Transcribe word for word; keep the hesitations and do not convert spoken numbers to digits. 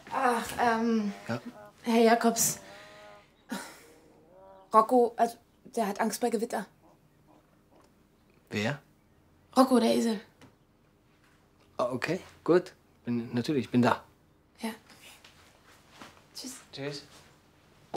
Ach, ähm, Ja? Herr Jakobs. Rocco, also, der hat Angst bei Gewitter. Wer? Rocco, der Esel. Ah, okay, gut. Bin, natürlich, ich bin da. Ja. Tschüss. Tschüss.